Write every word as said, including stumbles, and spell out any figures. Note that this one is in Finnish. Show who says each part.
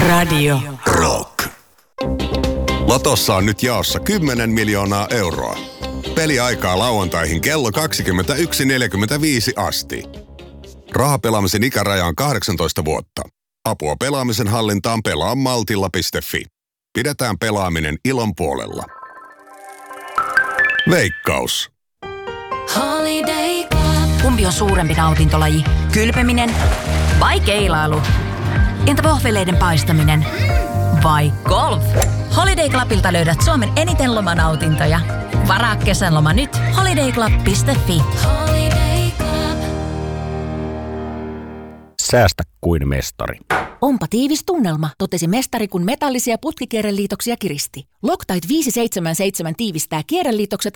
Speaker 1: Radio
Speaker 2: Rock. Lotossa on nyt jaossa kymmenen miljoonaa euroa. Peliaikaa lauantaihin kello kaksikymmentäyksi neljäkymmentäviisi asti. Rahapelaamisen ikäraja on kahdeksantoista vuotta. Apua pelaamisen hallintaan pelaa maltilla piste fi. Pidetään pelaaminen ilon puolella. Veikkaus.
Speaker 3: Holiday Club. Kumpi on suurempi nautintolaji? Kylpeminen vai keilailu? Entä vohveleiden paistaminen? Vai golf? Holiday Clubilta löydät Suomen eniten lomanautintoja. Varaa kesänloma nyt. holiday club piste fi. Holiday Club.
Speaker 4: Säästä kuin mestari.
Speaker 5: Onpa tiivis tunnelma, totesi mestari, kun metallisia putkikierreliitoksia kiristi. Loctite viisi seitsemän seitsemän tiivistää kierreliitokset